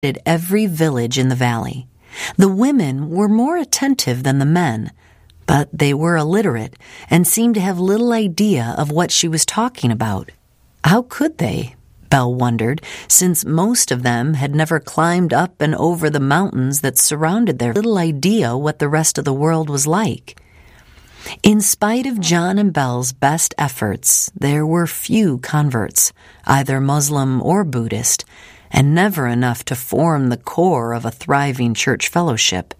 every village in the valley. The women were more attentive than the men, but they were illiterate and seemed to have little idea of what she was talking about. How could they? Belle wondered, since most of them had never climbed up and over the mountains that surrounded their little idea what the rest of the world was like. In spite of John and Belle's best efforts, there were few converts, either Muslim or Buddhist, and never enough to form the core of a thriving church fellowship.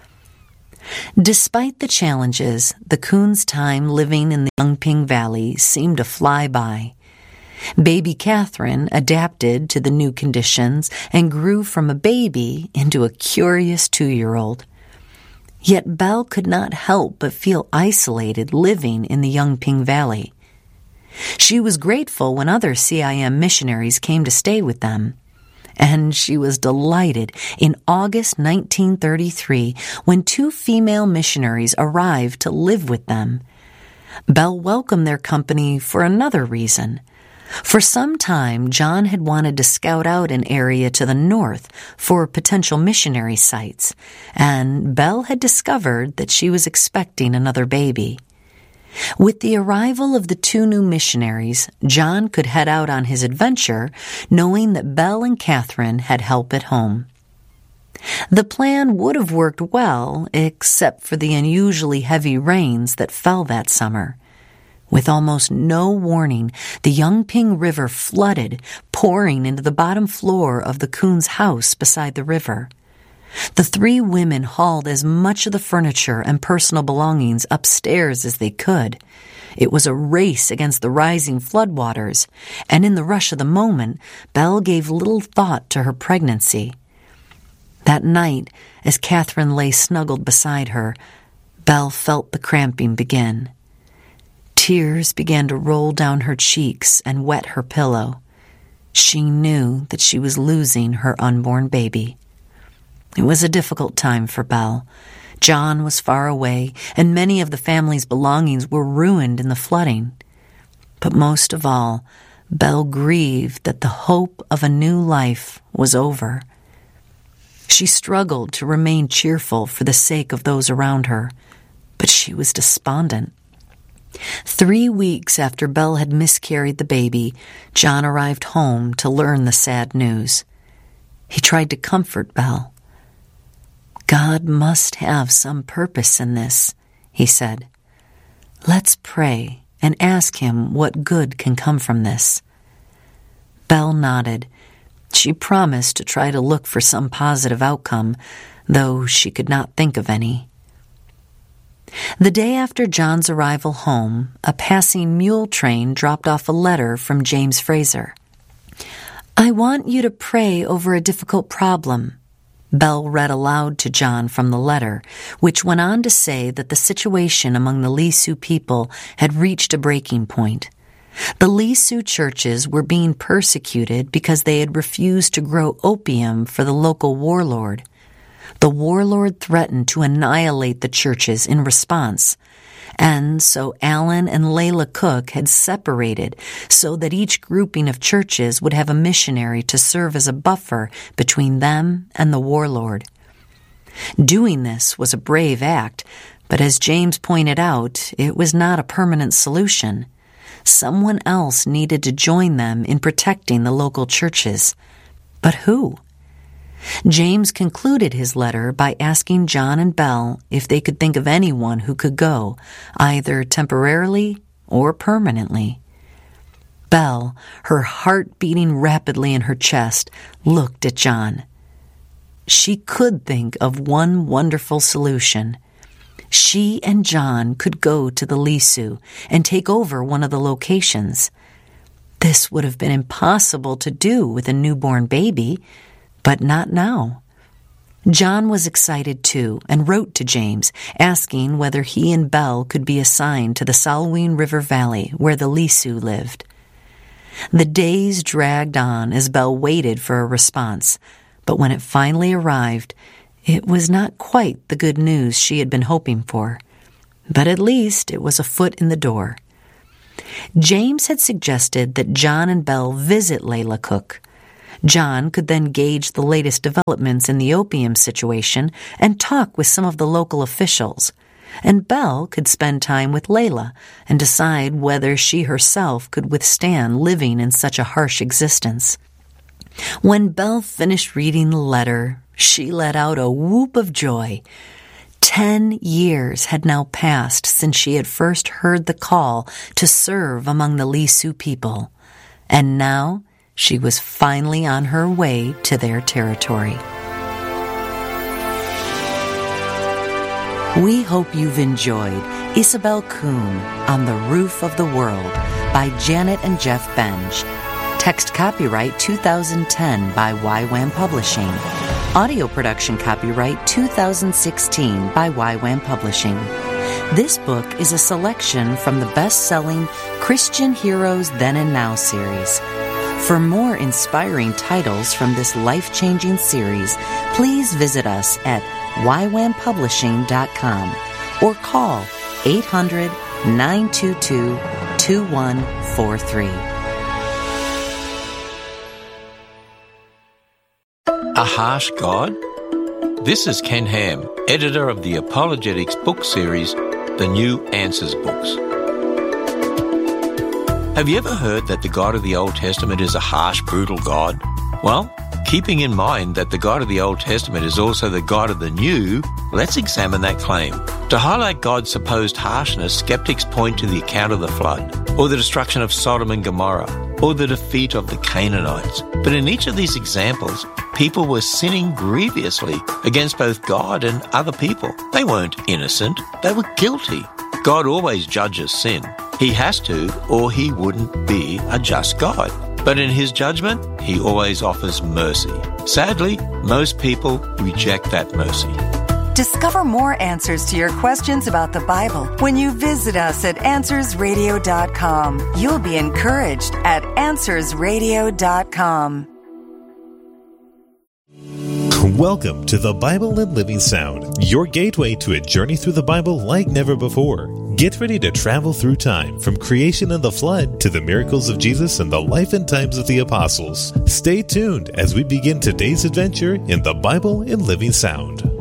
Despite the challenges, the Coons' time living in the Yangping Valley seemed to fly by. Baby Catherine adapted to the new conditions and grew from a baby into a curious 2-year-old. Yet Belle could not help but feel isolated living in the Yangping Valley. She was grateful when other CIM missionaries came to stay with them, and she was delighted in August 1933 when 2 female missionaries arrived to live with them. Belle welcomed their company for another reason. For some time, John had wanted to scout out an area to the north for potential missionary sites, and Belle had discovered that she was expecting another baby. With the arrival of the 2 new missionaries, John could head out on his adventure, knowing that Belle and Catherine had help at home. The plan would have worked well, except for the unusually heavy rains that fell that summer. With almost no warning, the Yangping River flooded, pouring into the bottom floor of the Coons' house beside the river. The 3 women hauled as much of the furniture and personal belongings upstairs as they could. It was a race against the rising floodwaters, and in the rush of the moment, Belle gave little thought to her pregnancy. That night, as Catherine lay snuggled beside her, Belle felt the cramping begin. Tears began to roll down her cheeks and wet her pillow. She knew that she was losing her unborn baby. It was a difficult time for Belle. John was far away, and many of the family's belongings were ruined in the flooding. But most of all, Belle grieved that the hope of a new life was over. She struggled to remain cheerful for the sake of those around her, but she was despondent. 3 weeks after Belle had miscarried the baby, John arrived home to learn the sad news. He tried to comfort Belle. "God must have some purpose in this," he said. "Let's pray and ask him what good can come from this." Belle nodded. She promised to try to look for some positive outcome, though she could not think of any. The day after John's arrival home, a passing mule train dropped off a letter from James Fraser. "I want you to pray over a difficult problem," Belle read aloud to John from the letter, which went on to say that the situation among the Li Sioux people had reached a breaking point. The Li Sioux churches were being persecuted because they had refused to grow opium for the local warlord. The warlord threatened to annihilate the churches in response, and so Allen and Layla Cook had separated so that each grouping of churches would have a missionary to serve as a buffer between them and the warlord. Doing this was a brave act, but as James pointed out, it was not a permanent solution. Someone else needed to join them in protecting the local churches. But who? James concluded his letter by asking John and Belle if they could think of anyone who could go, either temporarily or permanently. Belle, her heart beating rapidly in her chest, looked at John. She could think of one wonderful solution. She and John could go to the Li Sioux and take over one of the locations. This would have been impossible to do with a newborn baby, but not now. John was excited too and wrote to James, asking whether he and Belle could be assigned to the Salween River Valley where the Li Sioux lived. The days dragged on as Belle waited for a response, but when it finally arrived, it was not quite the good news she had been hoping for. But at least it was a foot in the door. James had suggested that John and Belle visit Layla Cook. John could then gauge the latest developments in the opium situation and talk with some of the local officials. And Belle could spend time with Layla and decide whether she herself could withstand living in such a harsh existence. When Belle finished reading the letter, she let out a whoop of joy. 10 years had now passed since she had first heard the call to serve among the Li Sioux people, and now she was finally on her way to their territory. We hope you've enjoyed Isabel Kuhn on the Roof of the World by Janet and Jeff Benj. Text copyright 2010 by YWAM Publishing. Audio production copyright 2016 by YWAM Publishing. This book is a selection from the best-selling Christian Heroes Then and Now series. For more inspiring titles from this life-changing series, please visit us at ywampublishing.com or call 800-922-2143. A harsh God? This is Ken Ham, editor of the Apologetics book series, The New Answers Books. Have you ever heard that the God of the Old Testament is a harsh, brutal God? Well, keeping in mind that the God of the Old Testament is also the God of the New, let's examine that claim. To highlight God's supposed harshness, skeptics point to the account of the flood, or the destruction of Sodom and Gomorrah, or the defeat of the Canaanites. But in each of these examples, people were sinning grievously against both God and other people. They weren't innocent, they were guilty. God always judges sin. He has to, or he wouldn't be a just God. But in his judgment, he always offers mercy. Sadly, most people reject that mercy. Discover more answers to your questions about the Bible when you visit us at AnswersRadio.com. You'll be encouraged at AnswersRadio.com. Welcome to the Bible and Living Sound, your gateway to a journey through the Bible like never before. Get ready to travel through time, from creation and the flood to the miracles of Jesus and the life and times of the apostles. Stay tuned as we begin today's adventure in the Bible and Living Sound.